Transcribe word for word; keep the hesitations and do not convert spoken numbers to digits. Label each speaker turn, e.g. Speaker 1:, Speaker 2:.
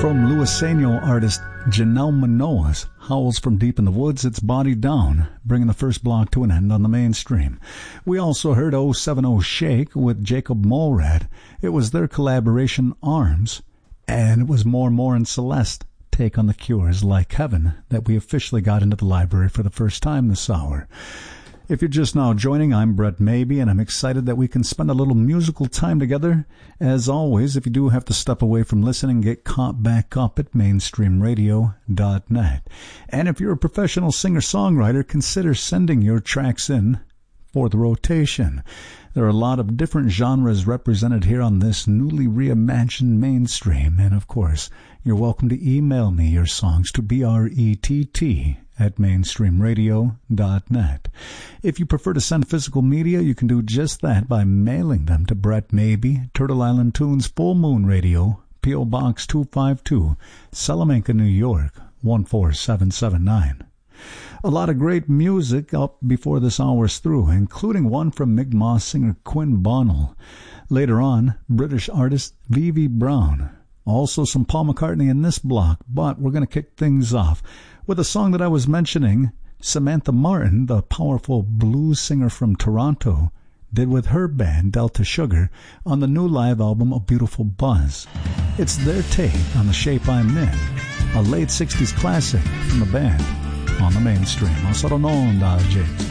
Speaker 1: From Luiseno artist Janelle Manoa's Howls from Deep in the Woods, It's Body Down, bringing the first block to an end on the mainstream. We also heard oh seven oh Shake with Jacob Molrad. It was their collaboration Arms, and it was More More and Celeste take on The Cure's Like Heaven that we officially got into the library for the first time this hour. If you're just now joining, I'm Brett Maybe, and I'm excited that we can spend a little musical time together. As always, if you do have to step away from listening, get caught back up at mainstream radio dot net. And if you're a professional singer-songwriter, consider sending your tracks in for the rotation. There are a lot of different genres represented here on this newly reimagined mainstream, and of course, you're welcome to email me your songs to B R E T T at mainstream radio dot net. If you prefer to send physical media, you can do just that by mailing them to Brett Maybe, Turtle Island Tunes, Full Moon Radio, P O. Box two five two, Salamanca, New York, one four seven seven nine. A lot of great music up before this hour's through, including one from Mi'kmaq singer Quinn Bonnell. Later on, British artist Vivi Brown. Also some Paul McCartney in this block, but we're going to kick things off with a song that I was mentioning. Samantha Martin, the powerful blues singer from Toronto, did with her band Delta Sugar on the new live album A Beautiful Buzz. It's their take on The Shape I'm In, a late sixties classic from the band on the mainstream. I'll settle on, James.